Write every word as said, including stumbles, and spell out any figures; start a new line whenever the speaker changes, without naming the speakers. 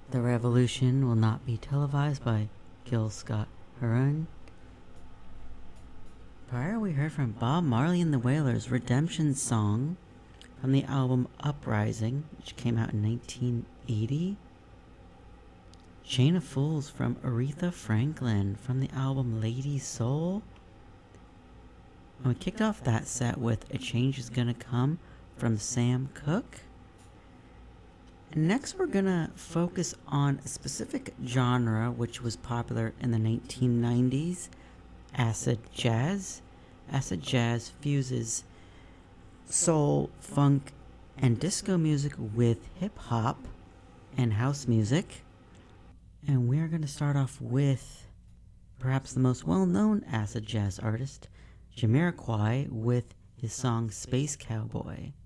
The Revolution will not be televised by Gil Scott Heron. Prior, we heard from Bob Marley and the Wailers' Redemption Song from the album Uprising, which came out in nineteen eighty. Chain of Fools from Aretha Franklin from the album Lady Soul. And we kicked off that set with A Change Is Gonna Come from Sam Cooke. And next we're gonna focus on a specific genre which was popular in the nineteen nineties, acid jazz. Acid jazz fuses soul, funk, and disco music with hip hop and house music. And we're going to start off with perhaps the most well-known acid jazz artist, Jamiroquai, with his song Space Cowboy.